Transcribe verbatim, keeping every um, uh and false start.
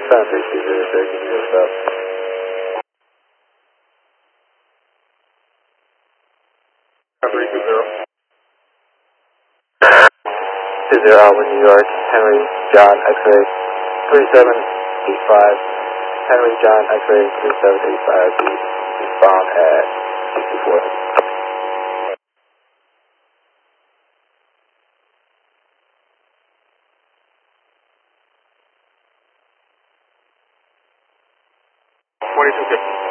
seven three two zero six, zero stop. seven three two zero. two zero Alvin, New York, Henry John X-ray three seven eight five. Henry John X-ray three seven eight five. He's found at sixty-four. twenty-two fifty.